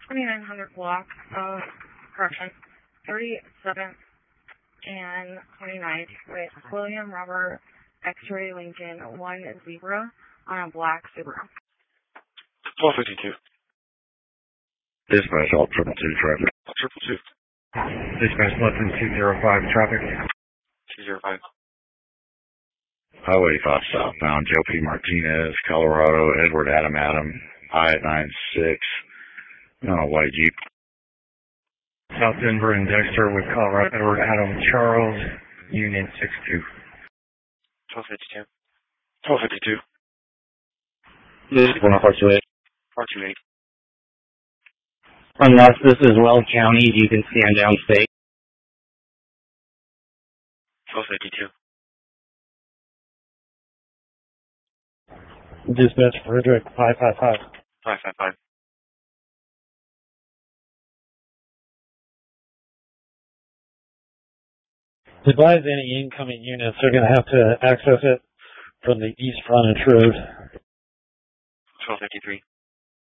2900 block of, correction, 37th and 29th with William Robert X-Ray Lincoln 1 Zebra on a black Subaru. 1252. Dispatch, all 222 traffic. 222. Dispatch, Lexington 205 traffic. 205. Highway 5 southbound, Joe P. Martinez, Colorado, Edward Adam, I-96, on a white Jeep. South Denver and Dexter with Colorado, Edward Adam Charles, Union 62. 1252. 1252. This is 428. 428. Unless this is Weld County, you can stand downstate. 1252. Dispatch, Frederick 555. 555. To advise any incoming units, they're going to have to access it from the East Frontage Road. 1253.